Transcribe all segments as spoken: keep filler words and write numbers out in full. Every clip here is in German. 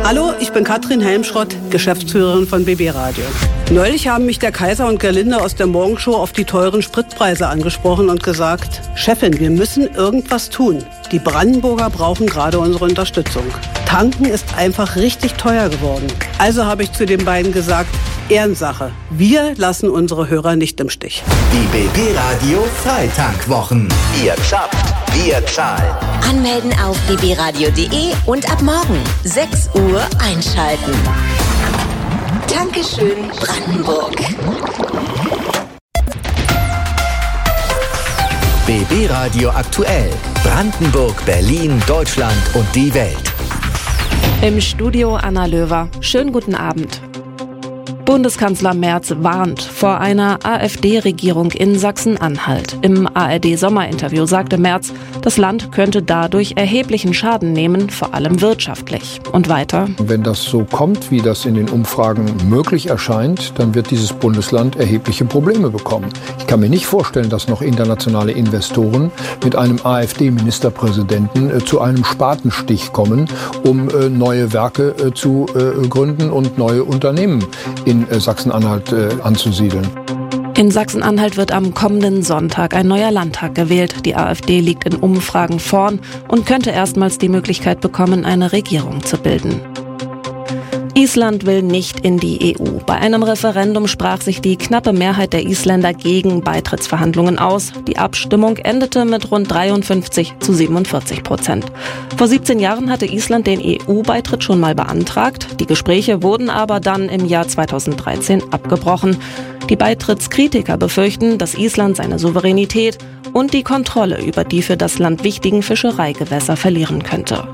Hallo, ich bin Katrin Helmschrott, Geschäftsführerin von B B Radio. Neulich haben mich der Kaiser und Gerlinde aus der Morgenshow auf die teuren Spritpreise angesprochen und gesagt, Chefin, wir müssen irgendwas tun. Die Brandenburger brauchen gerade unsere Unterstützung. Tanken ist einfach richtig teuer geworden. Also habe ich zu den beiden gesagt, Ehrensache. Wir lassen unsere Hörer nicht im Stich. Die B B Radio Freitankwochen. Ihr schafft, wir zahlen. Anmelden auf b b radio punkt d e und ab morgen sechs Uhr einschalten. Dankeschön, Brandenburg. B B Radio aktuell. Brandenburg, Berlin, Deutschland und die Welt. Im Studio Anna Löwer. Schönen guten Abend. Bundeskanzler Merz warnt vor einer AfD-Regierung in Sachsen-Anhalt. Im A R D-Sommerinterview sagte Merz, das Land könnte dadurch erheblichen Schaden nehmen, vor allem wirtschaftlich. Und weiter: Wenn das so kommt, wie das in den Umfragen möglich erscheint, dann wird dieses Bundesland erhebliche Probleme bekommen. Ich kann mir nicht vorstellen, dass noch internationale Investoren mit einem AfD-Ministerpräsidenten äh, zu einem Spatenstich kommen, um äh, neue Werke äh, zu äh, gründen und neue Unternehmen in in Sachsen-Anhalt äh, anzusiedeln. In Sachsen-Anhalt wird am kommenden Sonntag ein neuer Landtag gewählt. Die AfD liegt in Umfragen vorn und könnte erstmals die Möglichkeit bekommen, eine Regierung zu bilden. Island will nicht in die E U. Bei einem Referendum sprach sich die knappe Mehrheit der Isländer gegen Beitrittsverhandlungen aus. Die Abstimmung endete mit rund dreiundfünfzig zu siebenundvierzig Prozent. Vor siebzehn Jahren hatte Island den E U-Beitritt schon mal beantragt. Die Gespräche wurden aber dann im Jahr zweitausenddreizehn abgebrochen. Die Beitrittskritiker befürchten, dass Island seine Souveränität und die Kontrolle über die für das Land wichtigen Fischereigewässer verlieren könnte.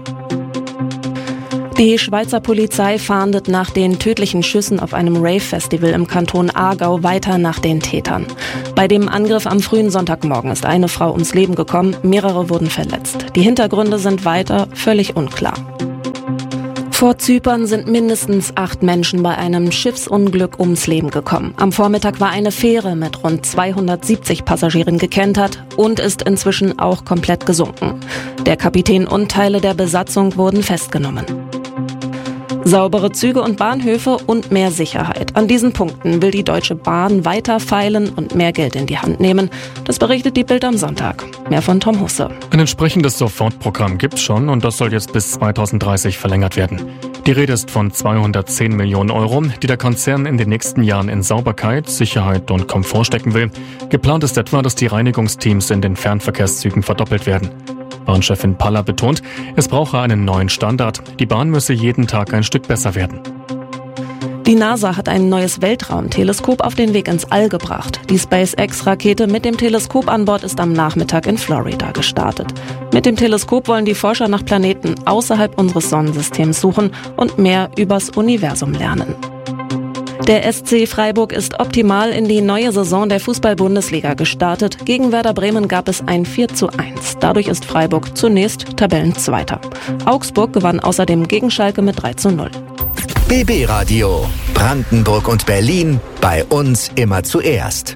Die Schweizer Polizei fahndet nach den tödlichen Schüssen auf einem Rave-Festival im Kanton Aargau weiter nach den Tätern. Bei dem Angriff am frühen Sonntagmorgen ist eine Frau ums Leben gekommen, mehrere wurden verletzt. Die Hintergründe sind weiter völlig unklar. Vor Zypern sind mindestens acht Menschen bei einem Schiffsunglück ums Leben gekommen. Am Vormittag war eine Fähre mit rund zweihundertsiebzig Passagieren gekentert und ist inzwischen auch komplett gesunken. Der Kapitän und Teile der Besatzung wurden festgenommen. Saubere Züge und Bahnhöfe und mehr Sicherheit. An diesen Punkten will die Deutsche Bahn weiter feilen und mehr Geld in die Hand nehmen. Das berichtet die Bild am Sonntag. Mehr von Tom Husse. Ein entsprechendes Sofortprogramm gibt's schon und das soll jetzt bis zweitausenddreißig verlängert werden. Die Rede ist von zweihundertzehn Millionen Euro, die der Konzern in den nächsten Jahren in Sauberkeit, Sicherheit und Komfort stecken will. Geplant ist etwa, dass die Reinigungsteams in den Fernverkehrszügen verdoppelt werden. Bahnchefin Paller betont, es brauche einen neuen Standard. Die Bahn müsse jeden Tag ein Stück besser werden. Die NASA hat ein neues Weltraumteleskop auf den Weg ins All gebracht. Die SpaceX-Rakete mit dem Teleskop an Bord ist am Nachmittag in Florida gestartet. Mit dem Teleskop wollen die Forscher nach Planeten außerhalb unseres Sonnensystems suchen und mehr übers Universum lernen. Der S C Freiburg ist optimal in die neue Saison der Fußball-Bundesliga gestartet. Gegen Werder Bremen gab es ein vier zu eins. Dadurch ist Freiburg zunächst Tabellenzweiter. Augsburg gewann außerdem gegen Schalke mit drei zu null. B B Radio. Brandenburg und Berlin. Bei uns immer zuerst.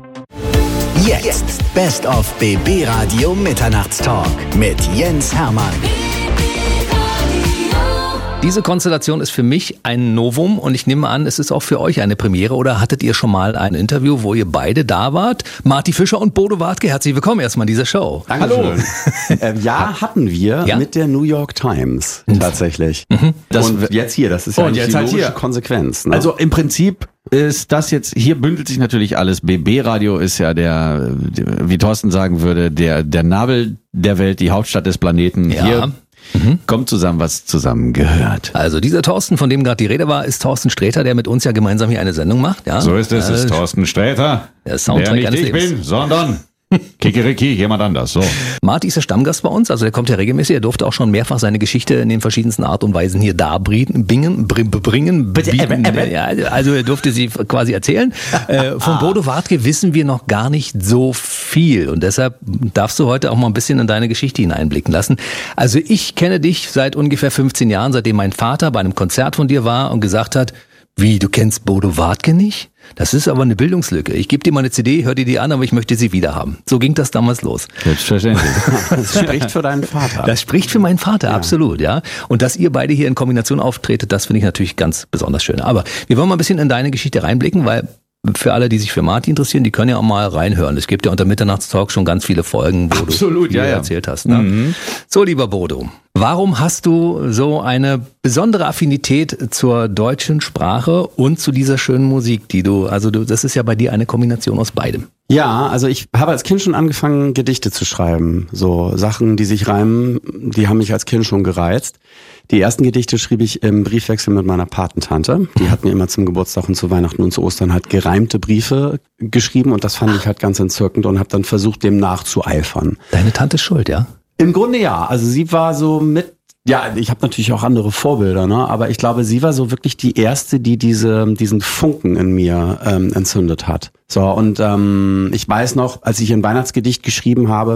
Jetzt Best of B B Radio Mitternachtstalk mit Jens Hermann. Diese Konstellation ist für mich ein Novum und ich nehme an, es ist auch für euch eine Premiere. Oder hattet ihr schon mal ein Interview, wo ihr beide da wart? Marty Fischer und Bodo Wartke, herzlich willkommen erstmal in dieser Show. Hallo. äh, ja, hatten wir ja? mit der New York Times tatsächlich. Mhm. Das und jetzt hier, das ist ja eigentlich die halt logische hier. Konsequenz. Ne? Also im Prinzip ist das jetzt, hier bündelt sich natürlich alles. B B Radio ist ja der, wie Thorsten sagen würde, der, der Nabel der Welt, die Hauptstadt des Planeten. Ja. Hier Mhm. kommt zusammen, was zusammengehört. Also dieser Thorsten, von dem gerade die Rede war, ist Thorsten Sträter, der mit uns ja gemeinsam hier eine Sendung macht. Ja? So ist es, äh, ist Thorsten Sträter, der Soundtrack der nicht ich Lebens. bin, sondern Kikeriki, jemand anders. So. Marty ist der Stammgast bei uns, also der kommt ja regelmäßig. Er durfte auch schon mehrfach seine Geschichte in den verschiedensten Art und Weisen hier darbringen, bringen, bringen, bieten. Ja, also er durfte sie quasi erzählen. Äh, von Bodo Wartke wissen wir noch gar nicht so viel und deshalb darfst du heute auch mal ein bisschen in deine Geschichte hineinblicken lassen. Also ich kenne dich seit ungefähr fünfzehn Jahren, seitdem mein Vater bei einem Konzert von dir war und gesagt hat, Wie, du kennst Bodo Wartke nicht? Das ist aber eine Bildungslücke. Ich gebe dir mal eine C D, hör dir die an, aber ich möchte sie wieder haben. So ging das damals los. Selbstverständlich. Das spricht für deinen Vater. Das spricht für meinen Vater, ja. Absolut, ja. Und dass ihr beide hier in Kombination auftretet, das finde ich natürlich ganz besonders schön. Aber wir wollen mal ein bisschen in deine Geschichte reinblicken, weil für alle, die sich für Marty interessieren, die können ja auch mal reinhören. Es gibt ja unter Mitternachtstalk schon ganz viele Folgen, wo Absolut, du ja, ja. erzählt hast. Ne? Mhm. So, lieber Bodo, warum hast du so eine besondere Affinität zur deutschen Sprache und zu dieser schönen Musik, die du, also du, das ist ja bei dir eine Kombination aus beidem. Ja, also ich habe als Kind schon angefangen, Gedichte zu schreiben. So Sachen, die sich reimen, die haben mich als Kind schon gereizt. Die ersten Gedichte schrieb ich im Briefwechsel mit meiner Patentante. Die hat mir immer zum Geburtstag und zu Weihnachten und zu Ostern halt gereimte Briefe geschrieben und das fand ich halt ganz entzückend und habe dann versucht, dem nachzueifern. Deine Tante ist schuld, ja? Im Grunde ja. Also sie war so mit, ja, ich habe natürlich auch andere Vorbilder, ne? Aber ich glaube, sie war so wirklich die erste, die diese diesen Funken in mir ähm, entzündet hat. So, und ähm, ich weiß noch, als ich ein Weihnachtsgedicht geschrieben habe,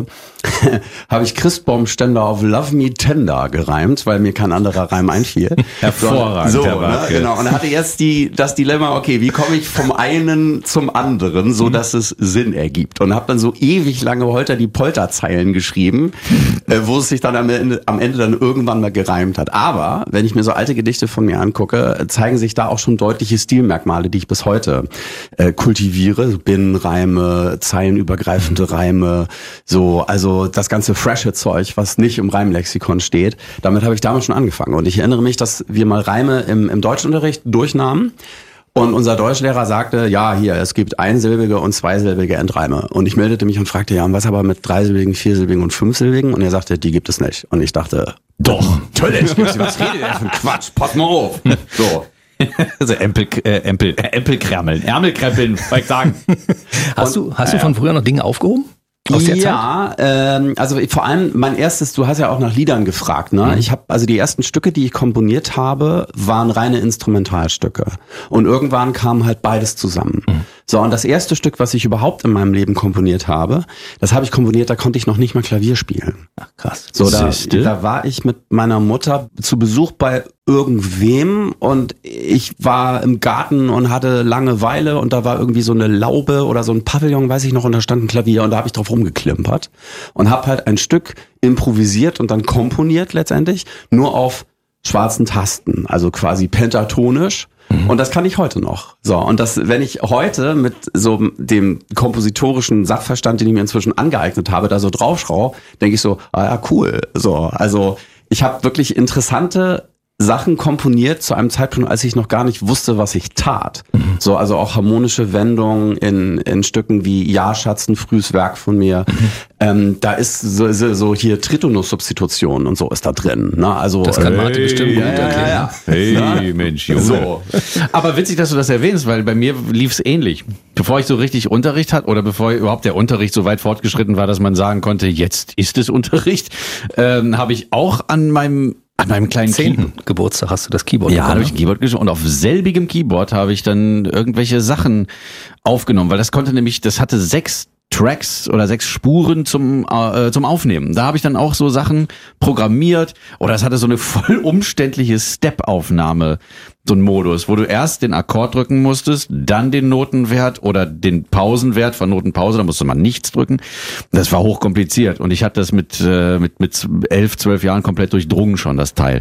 habe ich Christbaumständer auf Love Me Tender gereimt, weil mir kein anderer Reim einfiel. Hervorragend. So, ne, genau. Und hatte jetzt die das Dilemma, okay, wie komme ich vom einen zum anderen, so dass es Sinn ergibt? Und habe dann so ewig lange Holter die Polterzeilen geschrieben, äh, wo es sich dann am Ende, am Ende dann irgendwann mal gereimt hat. Aber wenn ich mir so alte Gedichte von mir angucke, zeigen sich da auch schon deutliche Stilmerkmale, die ich bis heute äh, kultiviere. Binnenreime, zeilenübergreifende Reime, so, also das ganze frische Zeug, was nicht im Reimlexikon steht. Damit habe ich damals schon angefangen. Und ich erinnere mich, dass wir mal Reime im, im Deutschunterricht durchnahmen. Und unser Deutschlehrer sagte, ja, hier, es gibt einsilbige und zweisilbige Endreime. Und ich meldete mich und fragte, ja, und was aber mit dreisilbigen, viersilbigen und fünfsilbigen? Und er sagte, die gibt es nicht. Und ich dachte, doch, natürlich gibt's die. Was redet ihr denn für Quatsch? Pass mal auf. So. Also Empel, äh, Empel, äh, Empelkremmeln, Ärmelkrempeln, wollte ich sagen. Hast Und, du, hast du von früher noch Dinge aufgehoben? Aus der ja, ähm, also vor allem mein erstes, du hast ja auch nach Liedern gefragt, ne? Mhm. Ich habe also die ersten Stücke, die ich komponiert habe, waren reine Instrumentalstücke. Und irgendwann kam halt beides zusammen. Mhm. So, und das erste Stück, was ich überhaupt in meinem Leben komponiert habe, das habe ich komponiert, da konnte ich noch nicht mal Klavier spielen. Ach, krass. So, da, da war ich mit meiner Mutter zu Besuch bei irgendwem und ich war im Garten und hatte Langeweile und da war irgendwie so eine Laube oder so ein Pavillon, weiß ich noch, und da stand ein Klavier und da habe ich drauf rumgeklimpert und habe halt ein Stück improvisiert und dann komponiert letztendlich, nur auf schwarzen Tasten, also quasi pentatonisch. Mhm. Und das kann ich heute noch. So, und das, wenn ich heute mit so dem kompositorischen Sachverstand, den ich mir inzwischen angeeignet habe, da so draufschrau, denke ich so, ah ja, cool. So, also ich habe wirklich interessante Sachen komponiert zu einem Zeitpunkt, als ich noch gar nicht wusste, was ich tat. Mhm. So, also auch harmonische Wendungen in in Stücken wie Ja, Schatz, ein frühes Werk von mir. Mhm. Ähm, da ist so, so, so hier Tritonus-Substitution und so ist da drin. Ne? Also das kann Martin hey, bestimmt gut ja, erklären. Ja, ja. Hey, ja? Mensch, Junge. So. Aber witzig, dass du das erwähnst, weil bei mir lief's ähnlich. Bevor ich so richtig Unterricht hatte oder bevor überhaupt der Unterricht so weit fortgeschritten war, dass man sagen konnte, jetzt ist es Unterricht, ähm, habe ich auch an meinem An meinem kleinen Keyboard. Geburtstag hast du das Keyboard Ja, bekommen, habe ich ein Keyboard geschrieben und auf selbigem Keyboard habe ich dann irgendwelche Sachen aufgenommen, weil das konnte nämlich, das hatte sechs Tracks oder sechs Spuren zum äh, zum Aufnehmen. Da habe ich dann auch so Sachen programmiert oder es hatte so eine voll umständliche Step-Aufnahme, so ein Modus, wo du erst den Akkord drücken musstest, dann den Notenwert oder den Pausenwert von Notenpause, da musste man nichts drücken. Das war hochkompliziert und ich hatte das mit äh, mit mit elf, zwölf Jahren komplett durchdrungen schon, das Teil.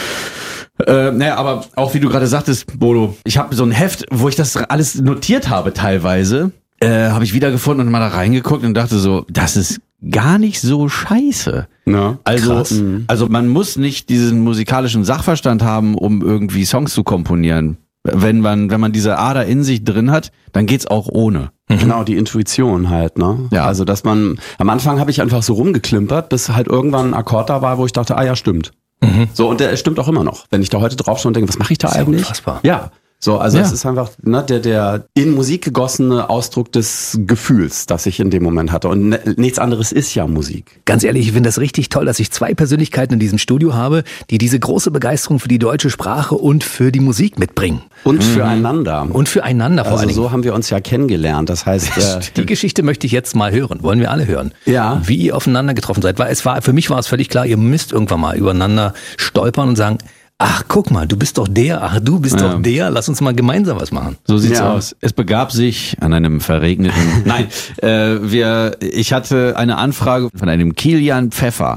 Äh, naja, aber auch wie du gerade sagtest, Bodo, ich habe so ein Heft, wo ich das alles notiert habe teilweise, äh, habe ich wiedergefunden und mal da reingeguckt und dachte so, das ist gar nicht so scheiße. Ja, also, also man muss nicht diesen musikalischen Sachverstand haben, um irgendwie Songs zu komponieren. Wenn man, wenn man diese Ader in sich drin hat, dann geht's auch ohne. Genau, die Intuition halt, ne? Ja. Also, dass man, am Anfang habe ich einfach so rumgeklimpert, bis halt irgendwann ein Akkord da war, wo ich dachte, ah ja, stimmt. Mhm. So, und der stimmt auch immer noch. Wenn ich da heute drauf schaue und denke, was mache ich da das eigentlich? Ist unfassbar. Ja. So, also Ja. es ist einfach ne, der der in Musik gegossene Ausdruck des Gefühls, das ich in dem Moment hatte. Und ne, nichts anderes ist ja Musik. Ganz ehrlich, ich finde das richtig toll, dass ich zwei Persönlichkeiten in diesem Studio habe, die diese große Begeisterung für die deutsche Sprache und für die Musik mitbringen. Und füreinander. Und füreinander vor Also allen Dingen. so haben wir uns ja kennengelernt. Das heißt, äh, Die Geschichte möchte ich jetzt mal hören. Wollen wir alle hören. Ja. Wie ihr aufeinander getroffen seid. Weil es war, für mich war es völlig klar, ihr müsst irgendwann mal übereinander stolpern und sagen, Ach, guck mal, du bist doch der, ach, du bist ja. doch der, lass uns mal gemeinsam was machen. So sieht's Ja. aus. Es begab sich an einem verregneten, nein, äh, wir, ich hatte eine Anfrage von einem Kilian Pfeffer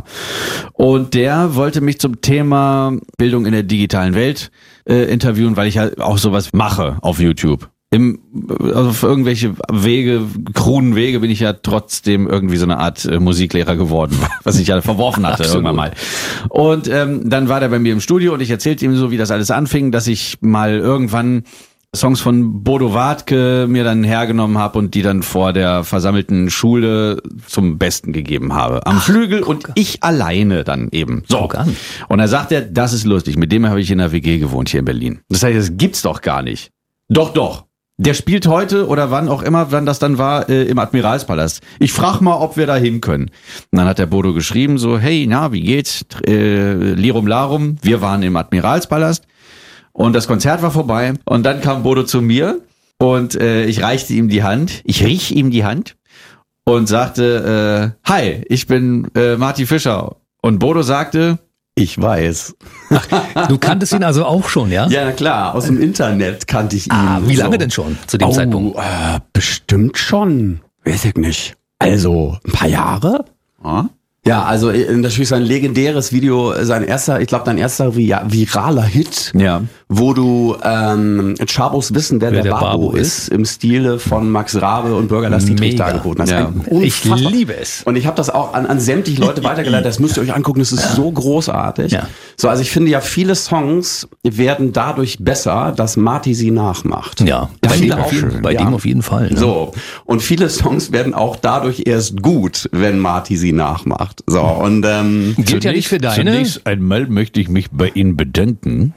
und der wollte mich zum Thema Bildung in der digitalen Welt äh, interviewen, weil ich ja auch sowas mache auf YouTube. Im, also auf irgendwelche Wege, kruden Wege bin ich ja trotzdem irgendwie so eine Art äh, Musiklehrer geworden, was ich ja verworfen hatte irgendwann mal. Und ähm, dann war der bei mir im Studio und ich erzählte ihm so, wie das alles anfing, dass ich mal irgendwann Songs von Bodo Wartke mir dann hergenommen habe und die dann vor der versammelten Schule zum Besten gegeben habe. Am Ach, Flügel und ich alleine dann eben. So. Und da sagt er, das ist lustig, mit dem habe ich in der W G gewohnt hier in Berlin. Das heißt, das gibt's doch gar nicht. Doch, doch. Der spielt heute oder wann auch immer, wann das dann war, äh, im Admiralspalast. Ich frag mal, ob wir da hin können. Und dann hat der Bodo geschrieben so, hey, na, wie geht's? Äh, Lirum Larum, wir waren im Admiralspalast und das Konzert war vorbei. Und dann kam Bodo zu mir und äh, ich reichte ihm die Hand, ich riech ihm die Hand und sagte, äh, hi, ich bin äh, Marty Fischer. Und Bodo sagte, ich weiß. Ach, du kanntest ihn also auch schon, ja? Ja, na klar, aus dem Internet kannte ich ihn. Ah, wie lange so. denn schon zu dem oh, Zeitpunkt? Äh, bestimmt schon, weiß ich nicht. Also ein paar Jahre? Ja. Ja, also natürlich sein legendäres Video, sein erster, ich glaube dein erster viraler Hit, ja. wo du ähm, Chabos wissen, wer, wer der, der Babo, Babo ist, im Stile von Max Rabe und Bürgerlass Dietrich dargeboten. Das ja. Ich liebe es. Und ich habe das auch an, an sämtliche Leute weitergeleitet, das müsst ihr euch angucken, das ist ja. so großartig. Ja. So, also ich finde ja, viele Songs werden dadurch besser, dass Marty sie nachmacht. Ja, bei, dem auf, jeden, bei ja. dem auf jeden Fall. Ne? So, und viele Songs werden auch dadurch erst gut, wenn Marty sie nachmacht. So, und ähm, gilt ja nicht für deine. Zunächst einmal möchte ich mich bei Ihnen bedanken.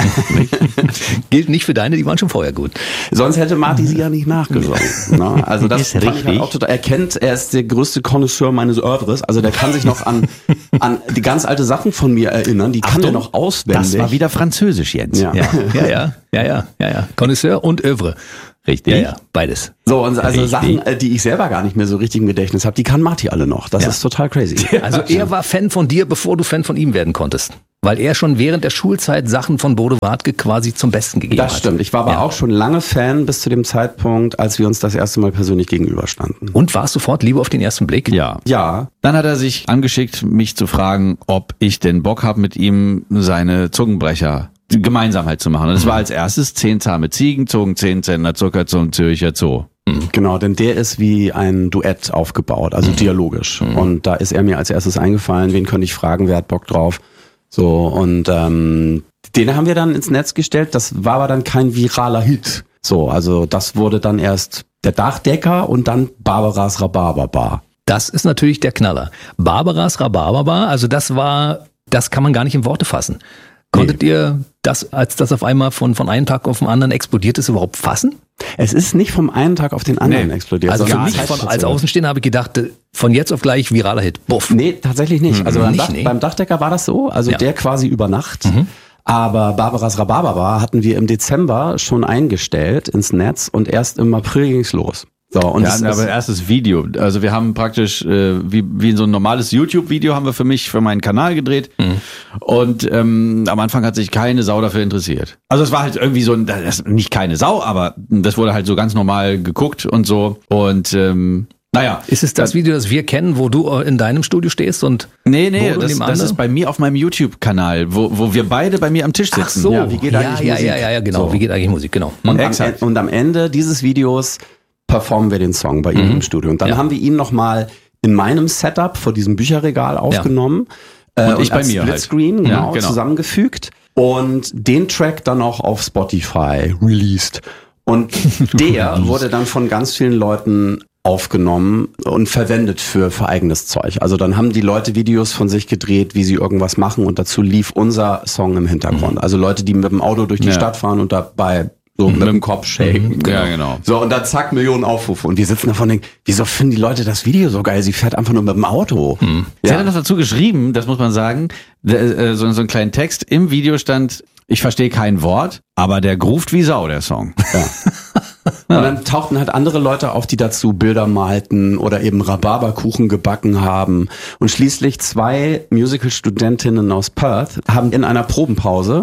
Gilt nicht für deine, die waren schon vorher gut. Sonst hätte Marty sie ja nicht nachgesungen. Ne? Also das ist richtig. Halt auch total, er kennt, er ist der größte Connoisseur meines Oeuvres. Also der kann sich noch an an die ganz alte Sachen von mir erinnern. Die kann er noch auswendig. Das war wieder Französisch, Jens. Ja, ja, ja, ja, ja, ja, ja, ja. Connoisseur und Oeuvre. Richtig. Ja, ja, beides. So, und also richtig. Sachen, die ich selber gar nicht mehr so richtig im Gedächtnis habe, die kann Marty alle noch. Das ja. ist total crazy. Also er war Fan von dir, bevor du Fan von ihm werden konntest. Weil er schon während der Schulzeit Sachen von Bodo Wartke quasi zum Besten gegeben hat. Das stimmt. Ich war aber ja. auch schon lange Fan bis zu dem Zeitpunkt, als wir uns das erste Mal persönlich gegenüberstanden. Und war es sofort Liebe auf den ersten Blick? Ja. Ja. Dann hat er sich angeschickt, mich zu fragen, ob ich denn Bock habe, mit ihm seine Zungenbrecher gemeinsam halt zu machen. Und das war als erstes zehn zahme Ziegen, zogen zehn Zentner Zucker zum Zürcher Zoo. Genau, denn der ist wie ein Duett aufgebaut, also mhm. dialogisch. Mhm. Und da ist er mir als erstes eingefallen, wen könnte ich fragen, wer hat Bock drauf? So, und ähm, den haben wir dann ins Netz gestellt, das war aber dann kein viraler Hit. So, also das wurde dann erst der Dachdecker und dann Barbaras Rhabarberbar. Das ist natürlich der Knaller. Barbaras Rhabarberbar, also das war, das kann man gar nicht in Worte fassen. Konntet nee. ihr das, als das auf einmal von, von einem Tag auf den anderen explodiert ist, überhaupt fassen? Es ist nicht vom einen Tag auf den anderen nee. explodiert. Also für mich von, als Außenstehender habe ich gedacht, von jetzt auf gleich viraler Hit. Buff. Nee, tatsächlich nicht. Also mhm. beim, nicht, Dach, nee. beim Dachdecker war das so, also ja. der quasi über Nacht. Mhm. Aber Barbaras Rhabarberbar hatten wir im Dezember schon eingestellt ins Netz und erst im April ging's los. So, und wir hatten aber erstes Video. Also wir haben praktisch äh, wie wie so ein normales YouTube-Video haben wir für mich, für meinen Kanal gedreht. Mhm. Und ähm, am Anfang hat sich keine Sau dafür interessiert. Also es war halt irgendwie so, ein, das, nicht keine Sau, aber das wurde halt so ganz normal geguckt und so. Und ähm, naja. Ist es das Video, das wir kennen, wo du in deinem Studio stehst und Nee, nee, das, das ist bei mir auf meinem YouTube-Kanal, wo wo wir beide bei mir am Tisch sitzen. Ach so, ja, wie geht ja, eigentlich ja, Musik? Ja, ja, ja, genau. So. Wie geht eigentlich Musik, genau. Und, Mhm. am, und am Ende dieses Videos performen wir den Song bei ihm mhm. im Studio. Und dann ja. haben wir ihn nochmal in meinem Setup vor diesem Bücherregal aufgenommen. Ja. Und, äh, und ich als bei mir Splitscreen halt. genau, ja, genau. zusammengefügt. Und den Track dann auch auf Spotify released. Und der wurde dann von ganz vielen Leuten aufgenommen und verwendet für, für eigenes Zeug. Also dann haben die Leute Videos von sich gedreht, wie sie irgendwas machen und dazu lief unser Song im Hintergrund. Mhm. Also Leute, die mit dem Auto durch die ja. Stadt fahren und dabei so mit dem Kopf shaken. Genau. Ja, genau. So, und dann zack, Millionen Aufrufe. Und wir sitzen davon und denken, wieso finden die Leute das Video so geil? Sie fährt einfach nur mit dem Auto. Hm. Sie Ja. hat dann noch dazu geschrieben, das muss man sagen, so, so einen kleinen Text. Im Video stand, ich verstehe kein Wort, aber der groovt wie Sau, der Song. Ja. Und dann tauchten halt andere Leute auf, die dazu Bilder malten oder eben Rhabarberkuchen gebacken haben. Und schließlich zwei Musical-Studentinnen aus Perth haben in einer Probenpause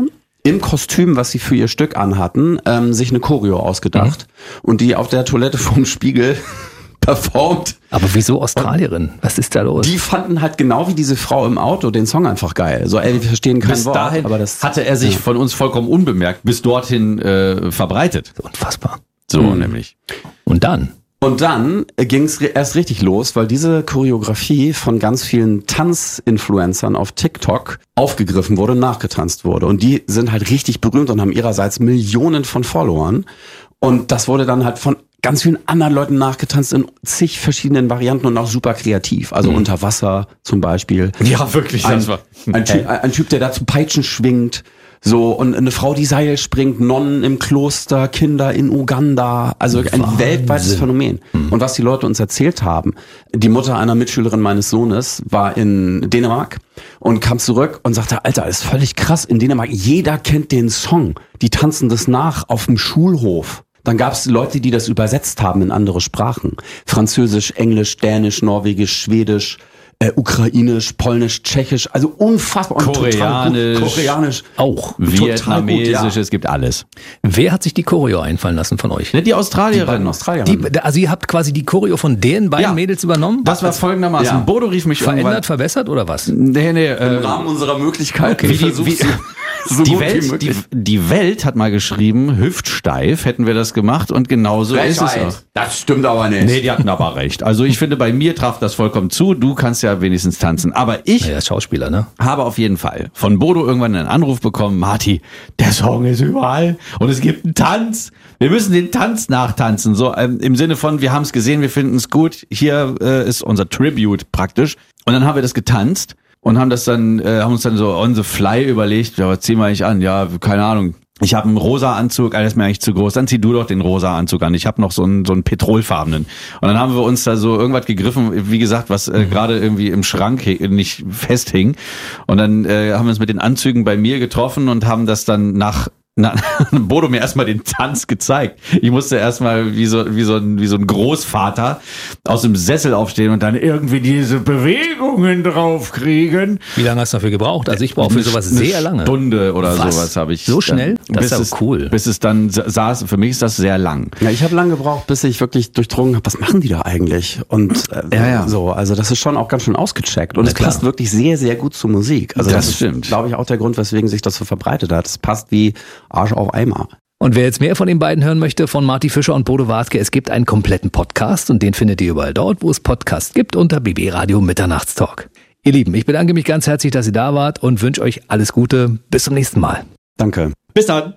im Kostüm, was sie für ihr Stück anhatten, ähm, sich eine Choreo ausgedacht mhm. und die auf der Toilette vorm Spiegel performt. Aber wieso Australierin? Was ist da los? Die fanden halt genau wie diese Frau im Auto den Song einfach geil. So, ey, wir verstehen kein bis Wort. Dahin aber das hatte er sich ja. von uns vollkommen unbemerkt bis dorthin äh, verbreitet. Unfassbar. So mhm. nämlich. Und dann? Und dann ging es erst richtig los, weil diese Choreografie von ganz vielen Tanzinfluencern auf TikTok aufgegriffen wurde, nachgetanzt wurde. Und die sind halt richtig berühmt und haben ihrerseits Millionen von Followern. Und das wurde dann halt von ganz vielen anderen Leuten nachgetanzt in zig verschiedenen Varianten und auch super kreativ. Also mhm. unter Wasser zum Beispiel. Ja, wirklich. Ein, das war. ein, typ, ein Typ, der da zu Peitschen schwingt. So, und eine Frau, die Seil springt, Nonnen im Kloster, Kinder in Uganda. Also ein Wahnsinn. weltweites Phänomen. Mhm. Und was die Leute uns erzählt haben, die Mutter einer Mitschülerin meines Sohnes war in Dänemark und kam zurück und sagte, Alter, das ist völlig krass. In Dänemark, jeder kennt den Song. Die tanzen das nach auf dem Schulhof. Dann gab es Leute, die das übersetzt haben in andere Sprachen. Französisch, Englisch, Dänisch, Norwegisch, Schwedisch, äh, Ukrainisch, Polnisch, Tschechisch. Also unfassbar. Und Koreanisch. Total gut. Koreanisch. Auch. Vietnamesisch, gut, ja. Es gibt alles. Wer hat sich die Choreo einfallen lassen von euch? Ne, die Australierin. Die Australierin. Die, also ihr habt quasi die Choreo von den beiden Ja. Mädels übernommen? Das war folgendermaßen. Ja. Bodo rief mich Verändert, irgendwann. verbessert oder was? Nee, nee, Im äh, Rahmen unserer Möglichkeiten. Okay. Wie die- versuchst wie- du so die gut wie Welt, die, möglich. die Welt hat mal geschrieben, hüftsteif hätten wir das gemacht und genauso ist es auch. Das stimmt aber nicht. Nee, die hatten aber recht. Also ich finde, bei mir traf das vollkommen zu. Du kannst ja wenigstens tanzen. Aber ich Ja, Schauspieler, ne? habe auf jeden Fall von Bodo irgendwann einen Anruf bekommen, Marti, der Song ist überall und es gibt einen Tanz. Wir müssen den Tanz nachtanzen. So ähm, im Sinne von, wir haben es gesehen, wir finden es gut. Hier äh, ist unser Tribute praktisch. Und dann haben wir das getanzt und haben das dann, äh, haben uns dann so on the fly überlegt, ja, was ziehen wir eigentlich an? Ja, keine Ahnung. Ich habe einen rosa Anzug, alles mir eigentlich zu groß. Dann zieh du doch den rosa Anzug an. Ich habe noch so einen so einen petrolfarbenen. Und dann haben wir uns da so irgendwas gegriffen, wie gesagt, was äh, gerade irgendwie im Schrank he- nicht festhing. Und dann äh, haben wir uns mit den Anzügen bei mir getroffen und haben das dann nach Na, Bodo mir erstmal den Tanz gezeigt. Ich musste erstmal wie so, wie so ein, wie so ein Großvater aus dem Sessel aufstehen und dann irgendwie diese Bewegungen draufkriegen. Wie lange hast du dafür gebraucht? Also ich brauche für sowas Eine sehr lange. Stunde oder Was? sowas habe ich. So schnell? Dann, Das bis ist es, aber cool. Bis es dann saß, für mich ist das sehr lang. Ja, ich habe lange gebraucht, bis ich wirklich durchdrungen habe, was machen die da eigentlich? Und äh, Ja, ja. so, also das ist schon auch ganz schön ausgecheckt. Und Na es klar. passt wirklich sehr, sehr gut zur Musik. Also Das das, stimmt. ist, glaube ich, auch der Grund, weswegen sich das so verbreitet hat. Es passt wie Arsch auf Eimer. Und wer jetzt mehr von den beiden hören möchte, von Marti Fischer und Bodo Wartke, es gibt einen kompletten Podcast und den findet ihr überall dort, wo es Podcasts gibt, unter B B Radio Mitternachtstalk. Ihr Lieben, ich bedanke mich ganz herzlich, dass ihr da wart und wünsche euch alles Gute. Bis zum nächsten Mal. Danke. Bis dann.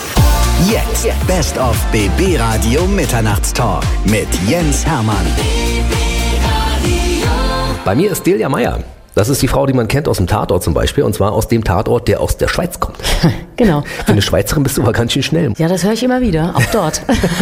Jetzt Best of B B Radio Mitternachtstalk mit Jens Hermann. Bei mir ist Delia Meyer. Das ist die Frau, die man kennt aus dem Tatort zum Beispiel. Und zwar aus dem Tatort, der aus der Schweiz kommt. Genau. Für eine Schweizerin bist du aber ganz schön schnell. Ja, das höre ich immer wieder, auch dort.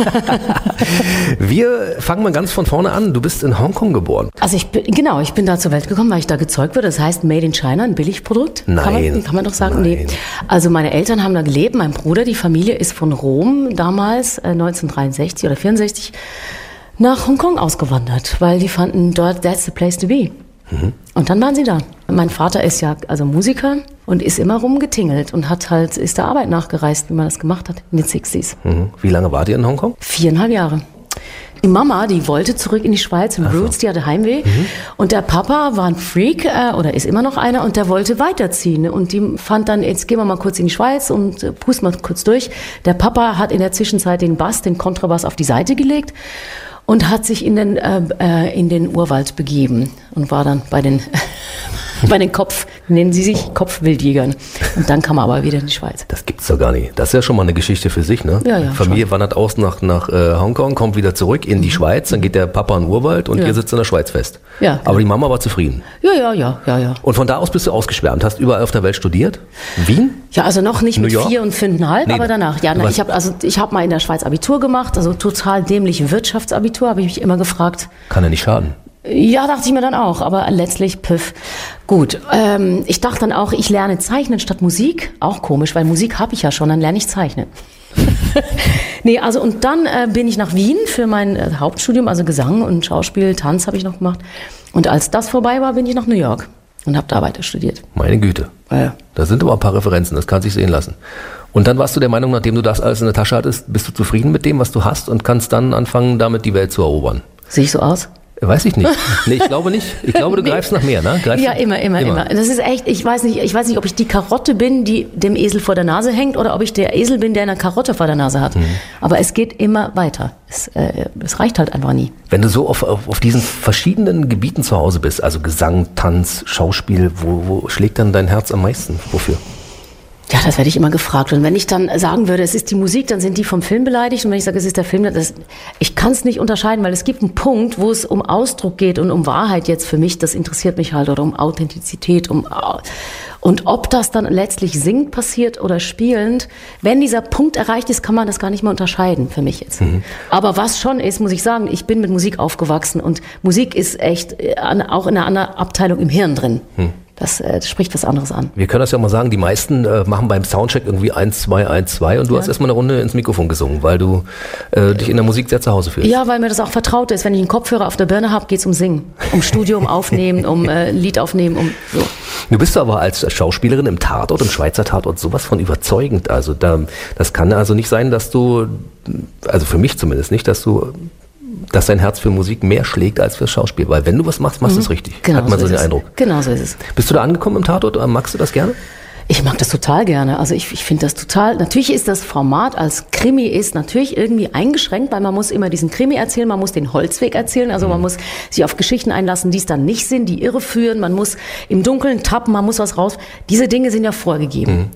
Wir fangen mal ganz von vorne an. Du bist in Hongkong geboren. Also ich bin, genau, ich bin da zur Welt gekommen, weil ich da gezeugt wurde. Das heißt Made in China, ein Billigprodukt. Nein. Kann man, kann man doch sagen. Nein. Nee. Also meine Eltern haben da gelebt. Mein Bruder, die Familie ist von Rom damals, äh, neunzehnhundertdreiundsechzig oder vierundsechzig, nach Hongkong ausgewandert, weil die fanden dort, that's the place to be. Mhm. Und dann waren sie da. Mein Vater ist ja also Musiker und ist immer rumgetingelt und hat halt, ist der Arbeit nachgereist, wie man das gemacht hat in den sechziger. Mhm. Wie lange wart ihr in Hongkong? Viereinhalb Jahre. Die Mama, die wollte zurück in die Schweiz, in Roots, die hatte Heimweh. Mhm. Und der Papa war ein Freak, äh, oder ist immer noch einer, und der wollte weiterziehen. Und die fand dann, jetzt gehen wir mal kurz in die Schweiz und äh, pusten mal kurz durch. Der Papa hat in der Zwischenzeit den Bass, den Kontrabass auf die Seite gelegt und hat sich in den, äh, in den Urwald begeben und war dann bei den, bei den Kopf, nennen sie sich Kopfwildjägern. Und dann kam er aber wieder in die Schweiz. Das gibt's doch gar nicht. Das ist ja schon mal eine Geschichte für sich, ne? Ja, ja, Familie wandert aus nach, nach äh, Hongkong, kommt wieder zurück in die Schweiz, dann geht der Papa in den Urwald und Ja. ihr sitzt in der Schweiz fest. Ja, Aber die Mama war zufrieden. Ja, ja, ja, ja, ja. Und von da aus bist du ausgeschwärmt, hast überall auf der Welt studiert? Wien? Ja, also noch nicht New mit York? vier und fünfeinhalb, Nee, aber danach. Ja, du na, warst- ich habe also ich habe mal in der Schweiz Abitur gemacht, also total dämlich Wirtschaftsabitur, habe ich mich immer gefragt. Kann ja nicht schaden. Ja, dachte ich mir dann auch, aber letztlich püff. Gut, ähm, ich dachte dann auch, ich lerne Zeichnen statt Musik. Auch komisch, weil Musik habe ich ja schon, dann lerne ich Zeichnen. Nee, also und dann äh, bin ich nach Wien für mein äh, Hauptstudium, also Gesang und Schauspiel, Tanz habe ich noch gemacht. Und als das vorbei war, bin ich nach New York und habe da weiter studiert. Meine Güte. Ja. Da sind aber ein paar Referenzen, das kann sich sehen lassen. Und dann warst du der Meinung, nachdem du das alles in der Tasche hattest, bist du zufrieden mit dem, was du hast und kannst dann anfangen, damit die Welt zu erobern? Sehe ich so aus? Weiß ich nicht. Nee, ich glaube nicht. Ich glaube, du nee. greifst nach mehr, ne? Greifst ja, immer, immer, immer, immer. Das ist echt, ich weiß nicht, ich weiß nicht, ob ich die Karotte bin, die dem Esel vor der Nase hängt, oder ob ich der Esel bin, der eine Karotte vor der Nase hat. Mhm. Aber es geht immer weiter. Es, äh, es reicht halt einfach nie. Wenn du so auf, auf, auf diesen verschiedenen Gebieten zu Hause bist, also Gesang, Tanz, Schauspiel, wo, wo schlägt dann dein Herz am meisten? Wofür? Ja, das werde ich immer gefragt. Und wenn ich dann sagen würde, es ist die Musik, dann sind die vom Film beleidigt. Und wenn ich sage, es ist der Film, das, ich kann es nicht unterscheiden, weil es gibt einen Punkt, wo es um Ausdruck geht und um Wahrheit jetzt für mich. Das interessiert mich halt, oder um Authentizität. Um, und ob das dann letztlich singend passiert oder spielend, wenn dieser Punkt erreicht ist, kann man das gar nicht mehr unterscheiden für mich jetzt. Mhm. Aber was schon ist, muss ich sagen, ich bin mit Musik aufgewachsen und Musik ist echt auch in einer anderen Abteilung im Hirn drin. Mhm. Das, äh, das spricht was anderes an. Wir können das ja mal sagen, die meisten äh, machen beim Soundcheck irgendwie eins, zwei, eins, zwei und du ja. hast erstmal eine Runde ins Mikrofon gesungen, weil du äh, dich in der Musik sehr zu Hause fühlst. Ja, weil mir das auch vertraut ist. Wenn ich einen Kopfhörer auf der Birne habe, geht es um Singen, um Studio, um Aufnehmen, um äh, Lied aufnehmen, um so. Du bist aber als Schauspielerin im Tatort, im Schweizer Tatort, sowas von überzeugend. Also da, das kann also nicht sein, dass du, also für mich zumindest nicht, dass du dass dein Herz für Musik mehr schlägt als fürs Schauspiel. Weil wenn du was machst, machst du mhm. es richtig. Genau Hat man so so den es. Eindruck. Genau so ist es. Bist du da angekommen im Tatort? Magst du das gerne? Ich mag das total gerne. Also ich, ich finde das total, natürlich ist das Format als Krimi ist natürlich irgendwie eingeschränkt, weil man muss immer diesen Krimi erzählen, man muss den Holzweg erzählen, also man muss sich auf Geschichten einlassen, die es dann nicht sind, die irreführen, man muss im Dunkeln tappen, man muss was raus. Diese Dinge sind ja vorgegeben. Mhm.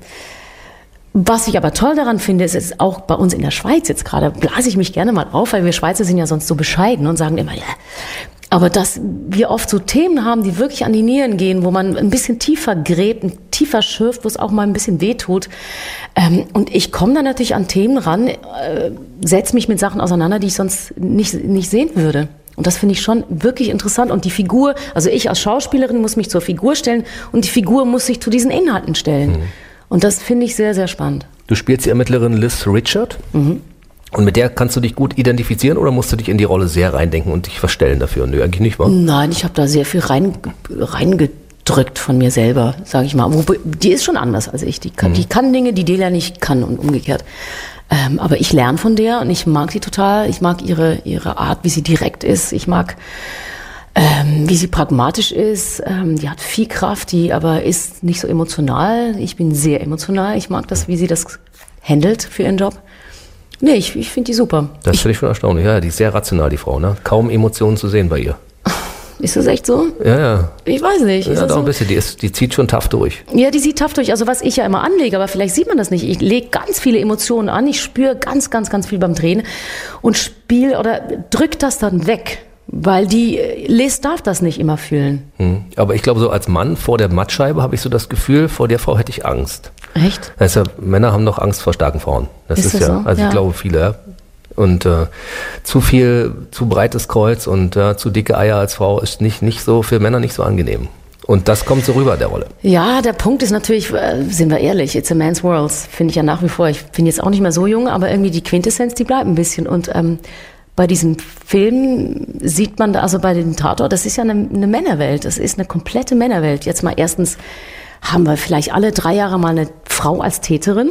Was ich aber toll daran finde, ist, ist auch bei uns in der Schweiz jetzt gerade, blase ich mich gerne mal auf, weil wir Schweizer sind ja sonst so bescheiden und sagen immer, ja, aber dass wir oft so Themen haben, die wirklich an die Nieren gehen, wo man ein bisschen tiefer gräbt, ein tiefer schürft, wo es auch mal ein bisschen wehtut. Ähm, und ich komme dann natürlich an Themen ran, äh, setze mich mit Sachen auseinander, die ich sonst nicht, nicht sehen würde. Und das finde ich schon wirklich interessant. Und die Figur, also ich als Schauspielerin muss mich zur Figur stellen und die Figur muss sich zu diesen Inhalten stellen. Mhm. Und das finde ich sehr, sehr spannend. Du spielst die Ermittlerin Liz Richard. Mhm. Und mit der kannst du dich gut identifizieren oder musst du dich in die Rolle sehr reindenken und dich verstellen dafür? Nö, eigentlich nicht, wa? Nein, ich habe da sehr viel rein, reingedrückt von mir selber, sage ich mal. Die ist schon anders als ich. Die kann, mhm. die kann Dinge, die Delia nicht kann und umgekehrt. Ähm, aber ich lerne von der und ich mag sie total. Ich mag ihre, ihre Art, wie sie direkt ist. Ich mag... Ähm, wie sie pragmatisch ist, ähm, die hat viel Kraft, die aber ist nicht so emotional. Ich bin sehr emotional. Ich mag das, wie sie das handelt für ihren Job. Nee, ich, ich finde die super. Das finde ich schon erstaunlich. Ja, die ist sehr rational, die Frau, ne? Kaum Emotionen zu sehen bei ihr. Ist das echt so? Ja, ja. Ich weiß nicht. Ist ja, doch so? Ein bisschen. Die, ist, die zieht schon tough durch. Ja, die zieht tough durch. Also was ich ja immer anlege, aber vielleicht sieht man das nicht. Ich lege ganz viele Emotionen an. Ich spüre ganz, ganz, ganz viel beim Drehen und spiele oder drück das dann weg. Weil die Liz darf das nicht immer fühlen. Hm. Aber ich glaube, so als Mann vor der Mattscheibe habe ich so das Gefühl, vor der Frau hätte ich Angst. Echt? Das ist ja, Männer haben doch Angst vor starken Frauen. Das ist, ist das ja, so? Also ja. Ich glaube viele. Ja. Und äh, zu viel, zu breites Kreuz und äh, zu dicke Eier als Frau ist nicht, nicht so für Männer nicht so angenehm. Und das kommt so rüber, der Rolle. Ja, der Punkt ist natürlich, äh, sind wir ehrlich, it's a man's world, finde ich ja nach wie vor. Ich bin jetzt auch nicht mehr so jung, aber irgendwie die Quintessenz, die bleibt ein bisschen. Und ähm, bei diesem Film sieht man da, also bei dem Tatort, das ist ja eine, eine Männerwelt, das ist eine komplette Männerwelt. Jetzt mal erstens haben wir vielleicht alle drei Jahre mal eine Frau als Täterin.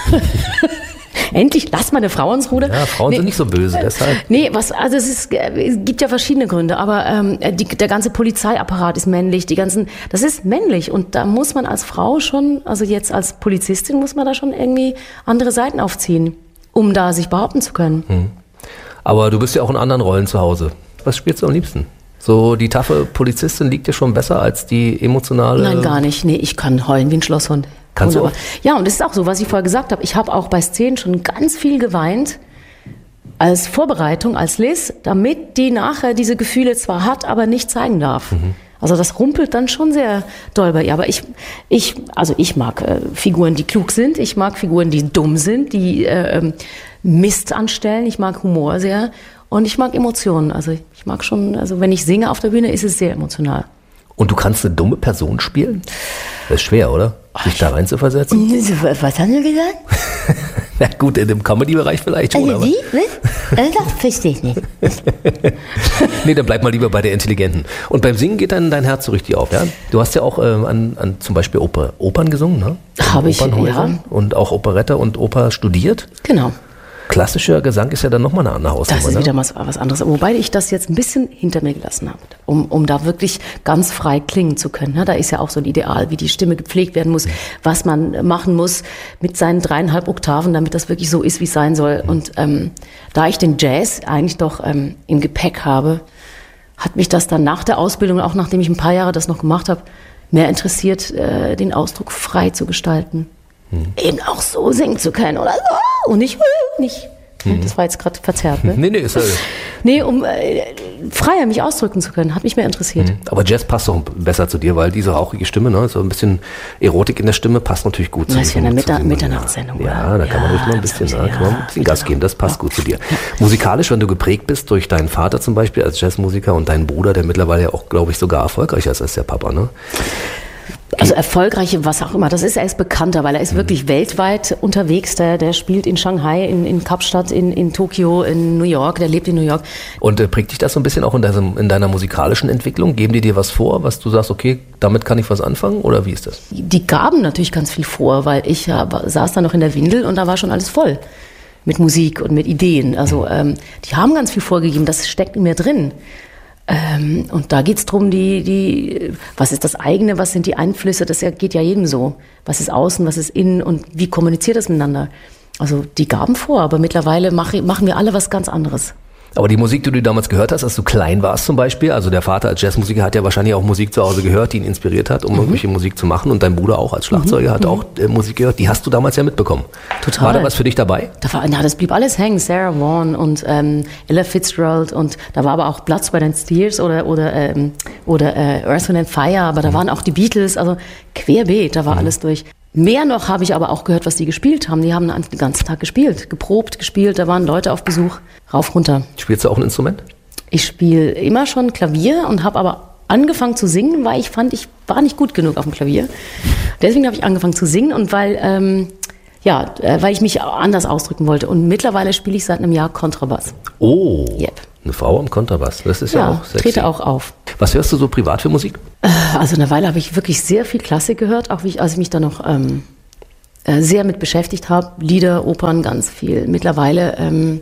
Endlich, lass mal eine Frau ins Ruder. Ja, Frauen nee, sind nicht so böse, deshalb. Nee, was, also es, ist, es gibt ja verschiedene Gründe, aber ähm, die, der ganze Polizeiapparat ist männlich, die ganzen, das ist männlich und da muss man als Frau schon, also jetzt als Polizistin muss man da schon irgendwie andere Seiten aufziehen, um da sich behaupten zu können. Hm. Aber du bist ja auch in anderen Rollen zu Hause. Was spielst du am liebsten? So die taffe Polizistin liegt dir schon besser als die emotionale... Nein, gar nicht. Nee, ich kann heulen wie ein Schlosshund. Kannst du auch? Ja, und das ist auch so, was ich vorher gesagt habe. Ich habe auch bei Szenen schon ganz viel geweint als Vorbereitung, als Liz, damit die nachher diese Gefühle zwar hat, aber nicht zeigen darf. Mhm. Also das rumpelt dann schon sehr doll bei ihr. Aber ich, ich, also ich mag äh, Figuren, die klug sind. Ich mag Figuren, die dumm sind, die äh, Mist anstellen. Ich mag Humor sehr. Und ich mag Emotionen. Also ich mag schon, also wenn ich singe auf der Bühne, ist es sehr emotional. Und du kannst eine dumme Person spielen? Das ist schwer, oder? Sich da rein zu versetzen? Was haben Sie gesagt? Na gut, in dem Comedy-Bereich vielleicht schon. Also aber. wie? Was? Das verstehe ich nicht. Nee, dann bleib mal lieber bei der Intelligenten. Und beim Singen geht dann dein Herz so richtig auf, ja? Du hast ja auch ähm, an, an zum Beispiel Oper, Opern gesungen, ne? Habe ich, ja. Und auch Operette und Oper studiert. Genau. Klassischer Gesang ist ja dann nochmal eine andere Hausnummer. Das ist ne? wieder was, was anderes. Wobei ich das jetzt ein bisschen hinter mir gelassen habe, um, um da wirklich ganz frei klingen zu können. Da ist ja auch so ein Ideal, wie die Stimme gepflegt werden muss, was man machen muss mit seinen dreieinhalb Oktaven, damit das wirklich so ist, wie es sein soll. Und ähm, da ich den Jazz eigentlich doch ähm, im Gepäck habe, hat mich das dann nach der Ausbildung, auch nachdem ich ein paar Jahre das noch gemacht habe, mehr interessiert, äh, den Ausdruck frei zu gestalten. Hm. Eben auch so singen zu können oder so und nicht, nicht. Hm. Das war jetzt gerade verzerrt, ne? Nee, nee, ist ja... Nee, um äh, freier mich ausdrücken zu können, hat mich mehr interessiert. Hm. Aber Jazz passt doch besser zu dir, weil diese rauchige Stimme, ne, so ein bisschen Erotik in der Stimme passt natürlich gut zu dir. Das ist ja eine Mittag- Mitternachtssendung. Ja, da kann man ruhig mal ein bisschen, ja, kann man ein bisschen Gas geben, das passt gut zu dir. Musikalisch, wenn du geprägt bist durch deinen Vater zum Beispiel als Jazzmusiker und deinen Bruder, der mittlerweile ja auch, glaube ich, sogar erfolgreicher ist als der Papa, ne? Also erfolgreiche, was auch immer, das ist erst bekannter, weil er ist wirklich mhm. weltweit unterwegs. Der, der spielt in Shanghai, in, in Kapstadt, in, in Tokio, in New York, der lebt in New York. Und äh, prägt dich das so ein bisschen auch in, deinem, in deiner musikalischen Entwicklung? Geben die dir was vor, was du sagst, okay, damit kann ich was anfangen, oder wie ist das? Die gaben natürlich ganz viel vor, weil ich ja, saß da noch in der Windel und da war schon alles voll mit Musik und mit Ideen. Also ähm, die haben ganz viel vorgegeben, das steckt in mir drin. Ähm, und da geht's drum, die, die, was ist das eigene, was sind die Einflüsse, das geht ja jedem so. Was ist außen, was ist innen und wie kommuniziert das miteinander? Also die gaben vor, aber mittlerweile mach, machen wir alle was ganz anderes. Aber die Musik, die du damals gehört hast, als du klein warst zum Beispiel, also der Vater als Jazzmusiker hat ja wahrscheinlich auch Musik zu Hause gehört, die ihn inspiriert hat, um mhm. irgendwelche Musik zu machen, und dein Bruder auch als Schlagzeuger mhm. hat auch äh, Musik gehört, die hast du damals ja mitbekommen. Total. War da was für dich dabei? Da war, na, das blieb alles hängen, Sarah Vaughan und ähm, Ella Fitzgerald, und da war aber auch Platz bei den Steers oder, oder, ähm, oder äh, Earth, Wind and Fire, aber da mhm. waren auch die Beatles, also querbeet, da war mhm. alles durch. Mehr noch habe ich aber auch gehört, was die gespielt haben. Die haben den ganzen Tag gespielt, geprobt, gespielt. Da waren Leute auf Besuch, rauf, runter. Spielst du auch ein Instrument? Ich spiele immer schon Klavier und habe aber angefangen zu singen, weil ich fand, ich war nicht gut genug auf dem Klavier. Deswegen habe ich angefangen zu singen und weil, ähm, ja, weil ich mich anders ausdrücken wollte. Und mittlerweile spiele ich seit einem Jahr Kontrabass. Oh, yep. Eine Frau am Kontrabass. Das ist ja, ja auch sexy. Trete auch auf. Was hörst du so privat für Musik? Also eine Weile habe ich wirklich sehr viel Klassik gehört, auch wie ich, als ich mich da noch ähm, sehr mit beschäftigt habe. Lieder, Opern, ganz viel. Mittlerweile ähm,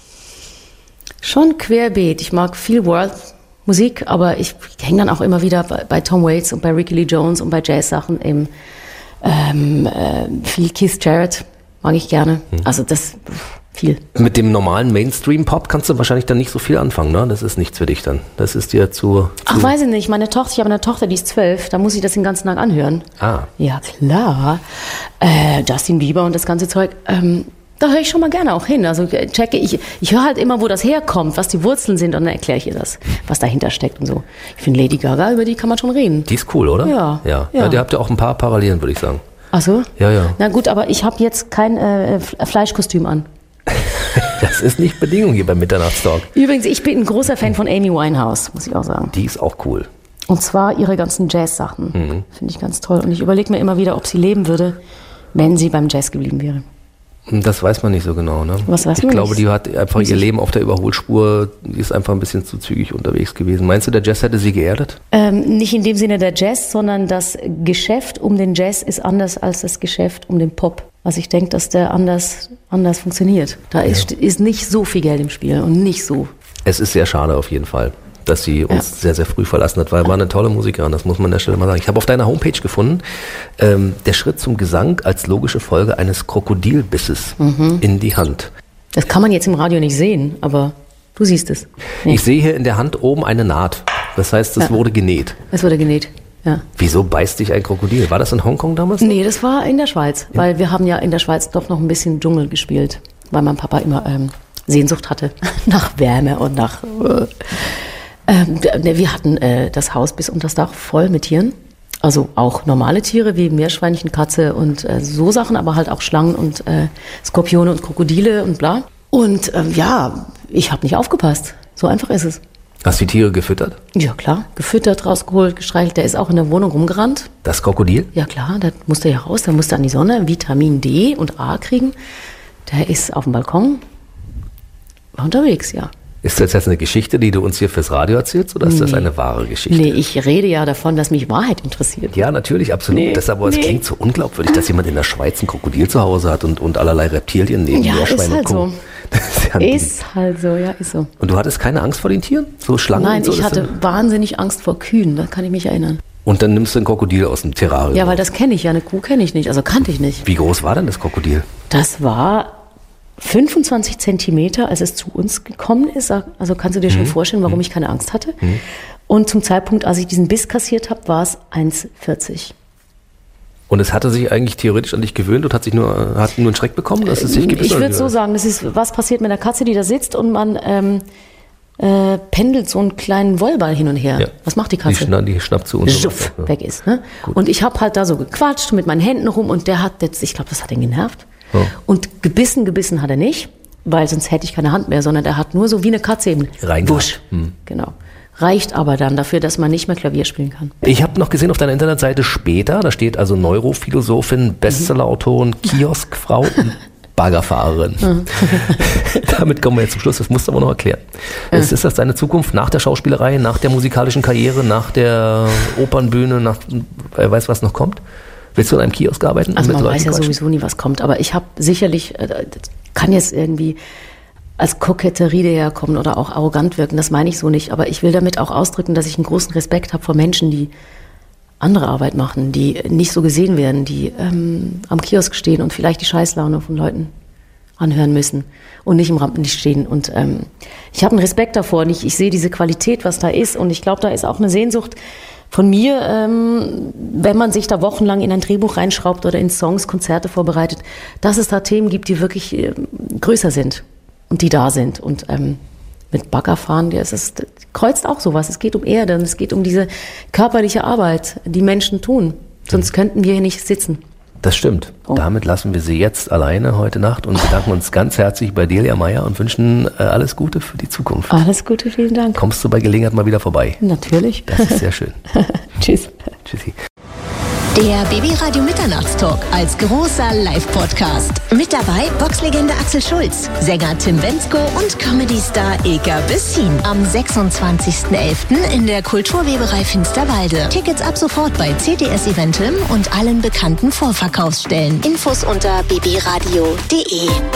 schon querbeet. Ich mag viel World-Musik, aber ich hänge dann auch immer wieder bei, bei Tom Waits und bei Ricky Lee Jones und bei Jazz-Sachen. Eben, ähm, äh, viel Keith Jarrett mag ich gerne. Hm. Also das... Viel. Mit dem normalen Mainstream-Pop kannst du wahrscheinlich dann nicht so viel anfangen, ne? Das ist nichts für dich dann. Das ist dir zu... zu Ach, weiß ich nicht. Meine Tochter, ich habe eine Tochter, die ist zwölf, da muss ich das den ganzen Tag anhören. Ah. Ja, klar. Äh, Justin Bieber und das ganze Zeug, ähm, da höre ich schon mal gerne auch hin. Also checke ich, ich höre halt immer, wo das herkommt, was die Wurzeln sind, und dann erkläre ich ihr das, was dahinter steckt und so. Ich finde Lady Gaga, über die kann man schon reden. Die ist cool, oder? Ja. Ja, ja. ja, ihr habt ja auch ein paar Parallelen, würde ich sagen. Ach so? Ja, ja. Na gut, aber ich habe jetzt kein äh, Fleischkostüm an. Das ist nicht Bedingung hier beim Mitternachtstalk. Übrigens, ich bin ein großer Fan von Amy Winehouse, muss ich auch sagen. Die ist auch cool. Und zwar ihre ganzen Jazz-Sachen. Mhm. Finde ich ganz toll. Und ich überlege mir immer wieder, ob sie leben würde, wenn sie beim Jazz geblieben wäre. Das weiß man nicht so genau, ne? Was weiß ich man glaube, nicht? die hat einfach ihr Leben auf der Überholspur, die ist einfach ein bisschen zu zügig unterwegs gewesen. Meinst du, der Jazz hätte sie geerdet? Ähm, nicht in dem Sinne der Jazz, sondern das Geschäft um den Jazz ist anders als das Geschäft um den Pop. Also ich denke, dass der anders, anders funktioniert. Da ist, ja. ist nicht so viel Geld im Spiel und nicht so. Es ist sehr schade auf jeden Fall, dass sie uns ja. sehr, sehr früh verlassen hat, weil er war eine tolle Musikerin, das muss man an der Stelle mal sagen. Ich habe auf deiner Homepage gefunden, ähm, der Schritt zum Gesang als logische Folge eines Krokodilbisses mhm. in die Hand. Das kann man jetzt im Radio nicht sehen, aber du siehst es. Nee. Ich sehe hier in der Hand oben eine Naht. Das heißt, es ja. wurde genäht. Es wurde genäht. Ja. Wieso beißt dich ein Krokodil? War das in Hongkong damals? Nee, das war in der Schweiz, ja. weil wir haben ja in der Schweiz doch noch ein bisschen Dschungel gespielt, weil mein Papa immer ähm, Sehnsucht hatte nach Wärme und nach... Äh, äh, wir hatten äh, das Haus bis unter das Dach voll mit Tieren, also auch normale Tiere wie Meerschweinchen, Katze und äh, so Sachen, aber halt auch Schlangen und äh, Skorpione und Krokodile und bla. Und äh, ja, ich habe nicht aufgepasst, so einfach ist es. Hast du die Tiere gefüttert? Ja, klar. Gefüttert, rausgeholt, gestreichelt. Der ist auch in der Wohnung rumgerannt. Das Krokodil? Ja, klar. Der musste ja raus. Der musste an die Sonne Vitamin D und A kriegen. Der ist auf dem Balkon unterwegs, ja. Ist das jetzt eine Geschichte, die du uns hier fürs Radio erzählst, oder ist nee. das eine wahre Geschichte? Nee, ich rede ja davon, dass mich Wahrheit interessiert. Ja, natürlich, absolut. Nee, das aber nee. Es klingt so unglaubwürdig, dass jemand in der Schweiz ein Krokodil zu Hause hat und, und allerlei Reptilien neben ja, Meerschweine ist halt und Co. so. Ist, ja ist halt so, ja, ist so. Und du hattest keine Angst vor den Tieren? So Schlangen Nein, und so? ich hatte wahnsinnig Angst vor Kühen, da kann ich mich erinnern. Und dann nimmst du ein Krokodil aus dem Terrarium? Ja, weil das kenne ich ja, eine Kuh kenne ich nicht, also kannte ich nicht. Wie groß war denn das Krokodil? Das war fünfundzwanzig Zentimeter, als es zu uns gekommen ist. Also kannst du dir schon mhm. vorstellen, warum ich keine Angst hatte. Mhm. Und zum Zeitpunkt, als ich diesen Biss kassiert habe, war es eins vierzig. Und es hatte sich eigentlich theoretisch an dich gewöhnt und hat sich nur, hat nur einen Schreck bekommen, dass es sich gebissen Ich würde so sagen, das ist, was passiert mit einer Katze, die da sitzt und man ähm, äh, pendelt so einen kleinen Wollball hin und her. Ja. Was macht die Katze? Die, schna- die schnappt zu uns. Schuff, ja. weg ist. Ne? Und ich habe halt da so gequatscht mit meinen Händen rum und der hat jetzt, ich glaube, das hat ihn genervt. Oh. Und gebissen, gebissen hat er nicht, weil sonst hätte ich keine Hand mehr, sondern er hat nur so wie eine Katze eben. Wusch. Hm. Genau. Reicht aber dann dafür, dass man nicht mehr Klavier spielen kann. Ich habe noch gesehen auf deiner Internetseite später, da steht also Neurophilosophin, Bestsellerautorin, Kioskfrau und Baggerfahrerin. Mhm. Damit kommen wir jetzt zum Schluss, das musst du aber noch erklären. Mhm. Ist, ist das deine Zukunft nach der Schauspielerei, nach der musikalischen Karriere, nach der Opernbühne, nach wer weiß, was noch kommt? Willst du in einem Kiosk arbeiten? Also man weiß ja sowieso nie, was kommt. Aber ich habe sicherlich, äh, kann jetzt irgendwie als Koketterie daherkommen oder auch arrogant wirken. Das meine ich so nicht. Aber ich will damit auch ausdrücken, dass ich einen großen Respekt habe vor Menschen, die andere Arbeit machen, die nicht so gesehen werden, die ähm, am Kiosk stehen und vielleicht die Scheißlaune von Leuten anhören müssen und nicht im Rampenlicht stehen. Und ähm, ich habe einen Respekt davor. Und ich, ich sehe diese Qualität, was da ist. Und ich glaube, da ist auch eine Sehnsucht von mir, ähm, wenn man sich da wochenlang in ein Drehbuch reinschraubt oder in Songs, Konzerte vorbereitet, dass es da Themen gibt, die wirklich äh, größer sind und die da sind. Und ähm, mit Baggerfahren, ja, es ist, kreuzt auch sowas. Es geht um Erde und es geht um diese körperliche Arbeit, die Menschen tun. Sonst könnten wir hier nicht sitzen. Das stimmt. Oh. Damit lassen wir sie jetzt alleine heute Nacht und bedanken uns ganz herzlich bei Delia Meyer und wünschen äh, alles Gute für die Zukunft. Alles Gute, vielen Dank. Kommst du bei Gelegenheit mal wieder vorbei? Natürlich. Das ist sehr schön. Tschüss. Tschüssi. Der B B Radio Mitternachtstalk als großer Live-Podcast. Mit dabei Boxlegende Axel Schulz, Sänger Tim Bendzko und Comedy-Star Ilka Bessin. Am sechsundzwanzigsten elften in der Kulturweberei Finsterwalde. Tickets ab sofort bei C D S Eventim und allen bekannten Vorverkaufsstellen. Infos unter b b radio punkt d e.